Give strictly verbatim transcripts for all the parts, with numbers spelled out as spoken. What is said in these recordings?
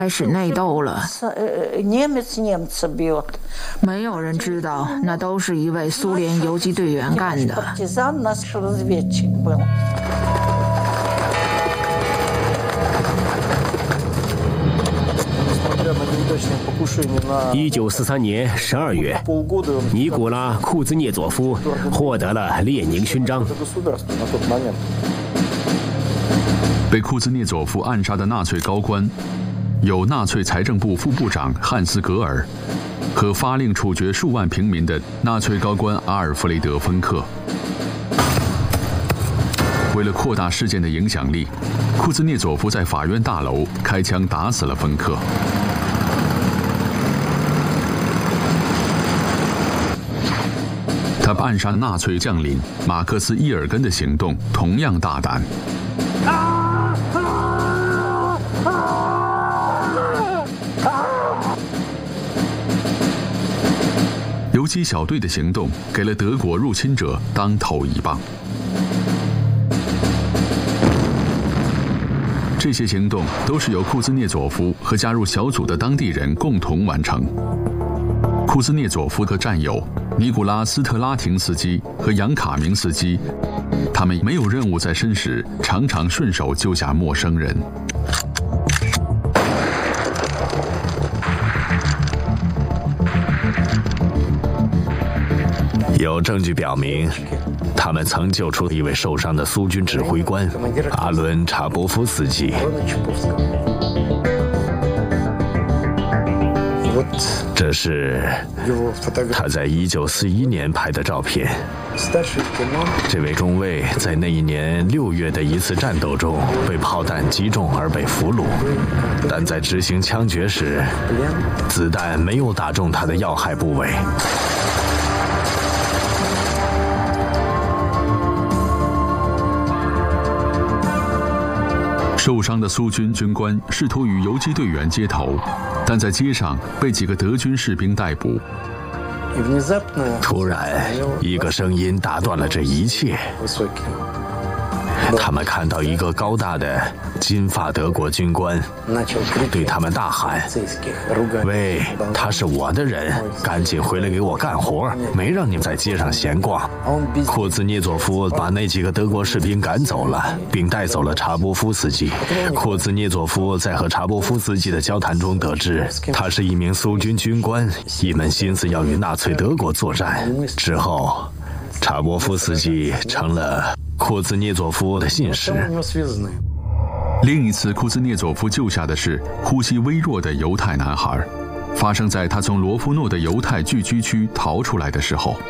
开始内斗了。没有人知道，那都是一位苏联游击队员干的。 一九四三年十二月，尼古拉·库兹涅佐夫获得了列宁勋章。 被库兹涅佐夫暗杀的纳粹高官，有纳粹财政部副部长汉斯·格尔和发令处决数万平民的纳粹高官阿尔弗雷德·芬克。为了扩大事件的影响力，库兹涅佐夫在法院大楼开枪打死了芬克。他暗杀纳粹将领马克思·伊尔根的行动同样大胆。游击小队的行动给了德国入侵者当头一棒。这些行动都是由库兹涅佐夫和加入小组的当地人共同完成。库兹涅佐夫和战友尼古拉斯特拉廷斯基和杨卡明斯基，他们没有任务在身时，常常顺手救下陌生人。 有证据表明，他们曾救出一位受伤的苏军指挥官阿伦查波夫斯基。这是他在一九四一年拍的照片。这位中尉在那一年六月的一次战斗中被炮弹击中而被俘虏，但在执行枪决时，子弹没有打中他的要害部位。 受伤的苏军军官试图与游击队员接头，但在街上被几个德军士兵逮捕。 突然，一个声音打断了这一切。他们看到一个高大的金发德国军官对他们大喊：“喂，他是我的人，赶紧回来给我干活，没让你们在街上闲逛。”库兹涅佐夫把那几个德国士兵赶走了，并带走了查波夫斯基。库兹涅佐夫在和查波夫斯基的交谈中得知，他是一名苏军军官，一门心思要与纳粹德国作战。之后，查波夫斯基成了库兹涅佐夫的信使。 另一次库兹涅佐夫救下的是呼吸微弱的犹太男孩，发生在他从罗夫诺的犹太聚居区逃出来的时候。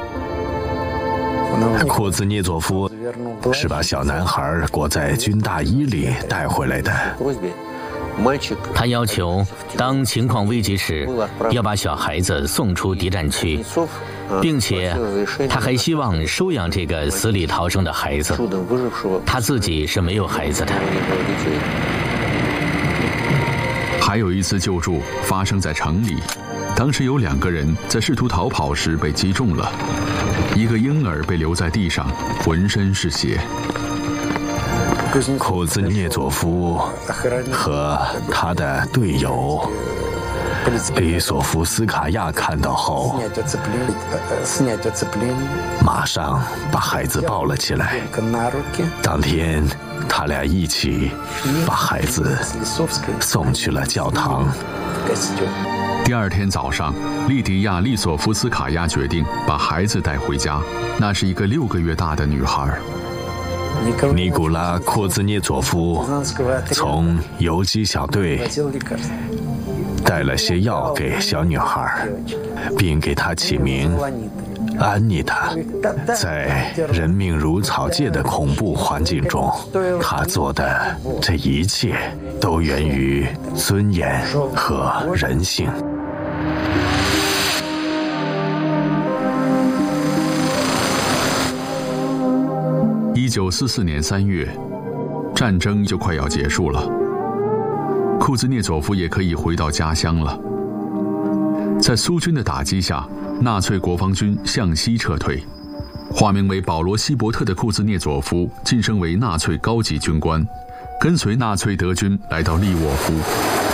库兹涅佐夫是把小男孩裹在军大衣里带回来的。 他要求当情况危急时要把小孩子送出敌占区，并且他还希望收养这个死里逃生的孩子，他自己是没有孩子的。 还有一次救助发生在城里，当时有两个人在试图逃跑时被击中了，一个婴儿被留在地上，浑身是血。 库兹涅佐夫和他的队友比索夫斯卡亚看到后，马上把孩子抱了起来。当天，他俩一起把孩子送去了教堂。 第二天早上，利迪亚·利索夫斯卡娅决定把孩子带回家，那是一个六个月大的女孩。 尼古拉·库兹涅佐夫从游击小队带了些药给小女孩，并给她起名安妮塔。在人命如草芥的恐怖环境中，他做的这一切都源于尊严和人性。 一九四四年三月，战争就快要结束了，库兹涅佐夫也可以回到家乡了。在苏军的打击下，纳粹国防军向西撤退，化名为保罗·希伯特的库兹涅佐夫晋升为纳粹高级军官，跟随纳粹德军来到利沃夫。